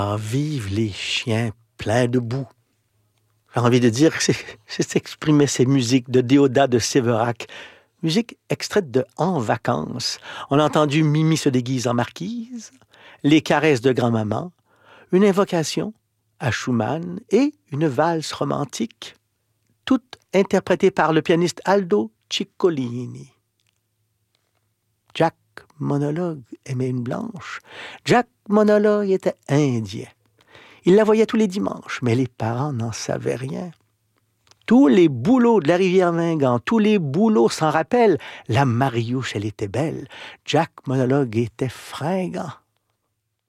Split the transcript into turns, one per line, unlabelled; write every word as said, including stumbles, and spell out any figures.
Ah, vive les chiens pleins de boue. J'ai envie de dire que c'est, c'est exprimer ces musiques de Déodat de Séverac. Musique extraite de En vacances. On a entendu Mimi se déguise en marquise, les caresses de grand-maman, une invocation à Schumann et une valse romantique, toutes interprétées par le pianiste Aldo Ciccolini. Jack Monologue aimait une blanche. Jack Monologue était indien. Il la voyait tous les dimanches, mais les parents n'en savaient rien. Tous les boulots de la rivière Mingan, tous les boulots s'en rappellent. La Mariouche, elle était belle. Jack Monologue était fringant.